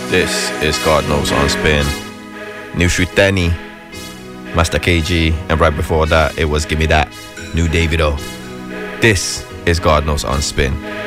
This is God Knows on Spin. New Shruteni, Master KG, and right before that, it was Gimme That, New Davido. This is God Knows on Spin.